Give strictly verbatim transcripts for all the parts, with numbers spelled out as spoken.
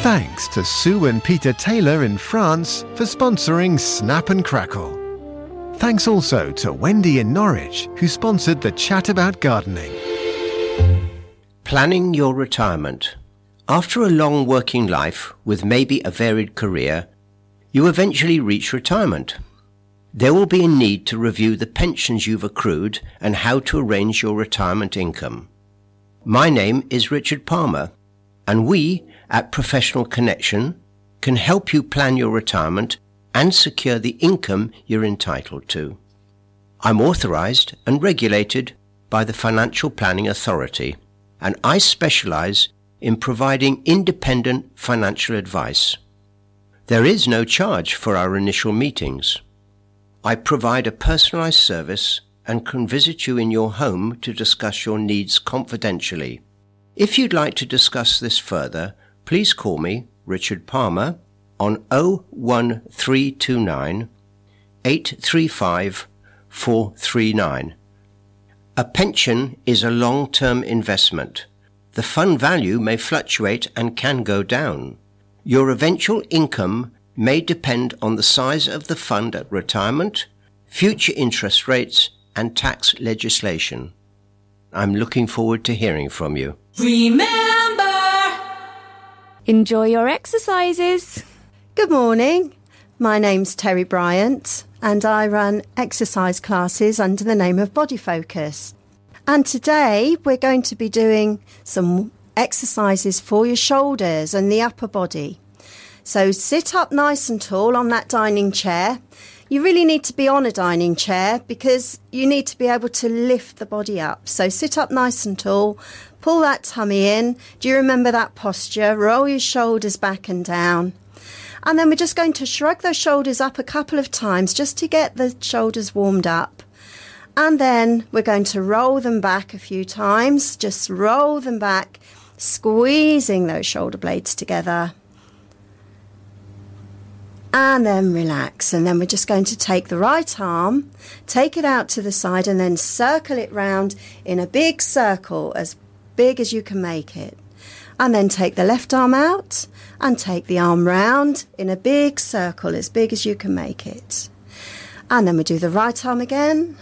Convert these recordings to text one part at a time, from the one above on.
Thanks to Sue and Peter Taylor in France for sponsoring Snap and Crackle. Thanks also to Wendy in Norwich, who sponsored the Chat About Gardening. Planning your retirement. After a long working life with maybe a varied career, you eventually reach retirement. There will be a need to review the pensions you've accrued and how to arrange your retirement income. My name is Richard Palmer, and we at Professional Connection can help you plan your retirement and secure the income you're entitled to. I'm authorized and regulated by the Financial Planning Authority, and I specialize in providing independent financial advice. There is no charge for our initial meetings. I provide a personalized service and can visit you in your home to discuss your needs confidentially. If you'd like to discuss this further, please call me, Richard Palmer, on oh one three two nine, eight three five, four three nine. A pension is a long-term investment. The fund value may fluctuate and can go down. Your eventual income may depend on the size of the fund at retirement, future interest rates, and tax legislation. I'm looking forward to hearing from you. Remember! Enjoy your exercises. Good morning. My name's Terry Bryant, and I run exercise classes under the name of Body Focus. And today we're going to be doing some exercises for your shoulders and the upper body. So sit up nice and tall on that dining chair. You really need to be on a dining chair because you need to be able to lift the body up. So sit up nice and tall, pull that tummy in. Do you remember that posture? Roll your shoulders back and down. And then we're just going to shrug those shoulders up a couple of times just to get the shoulders warmed up. And then we're going to roll them back a few times. Just roll them back, squeezing those shoulder blades together. And then relax. And then we're just going to take the right arm, take it out to the side, and then circle it round in a big circle, as big as you can make it. And then take the left arm out and take the arm round in a big circle, as big as you can make it. And then we do the right arm again.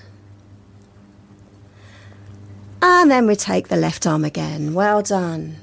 And then we take the left arm again. Well done.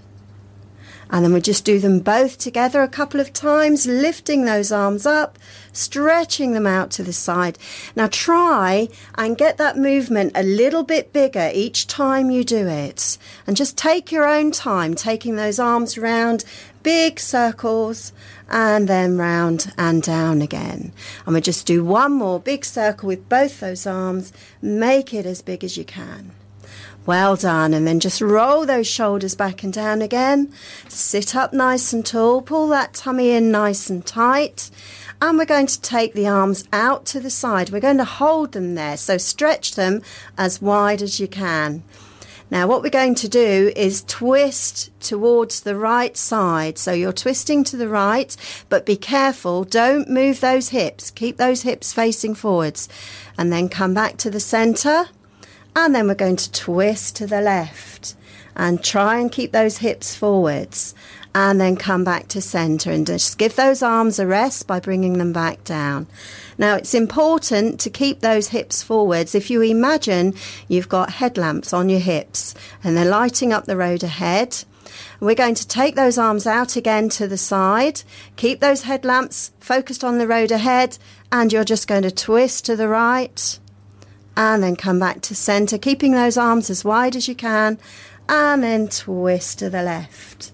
And then we just do them both together a couple of times, lifting those arms up, stretching them out to the side. Now try and get that movement a little bit bigger each time you do it. And just take your own time, taking those arms round, big circles, and then round and down again. And we just do one more big circle with both those arms. Make it as big as you can. Well done. And then just roll those shoulders back and down again. Sit up nice and tall. Pull that tummy in nice and tight. And we're going to take the arms out to the side. We're going to hold them there. So stretch them as wide as you can. Now what we're going to do is twist towards the right side. So you're twisting to the right, but be careful. Don't move those hips. Keep those hips facing forwards. And then come back to the centre. And then we're going to twist to the left and try and keep those hips forwards, and then come back to centre and just give those arms a rest by bringing them back down. Now it's important to keep those hips forwards. If you imagine you've got headlamps on your hips and they're lighting up the road ahead, we're going to take those arms out again to the side, keep those headlamps focused on the road ahead, and you're just going to twist to the right. And then come back to centre, keeping those arms as wide as you can, and then twist to the left.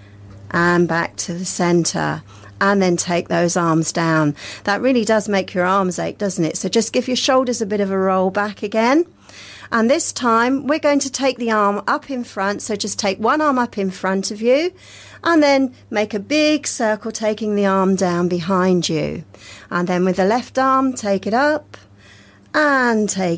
And back to the centre, and then take those arms down. That really does make your arms ache, doesn't it? So just give your shoulders a bit of a roll back again. And this time we're going to take the arm up in front. So just take one arm up in front of you, and then make a big circle, taking the arm down behind you. And then with the left arm, take it up. And take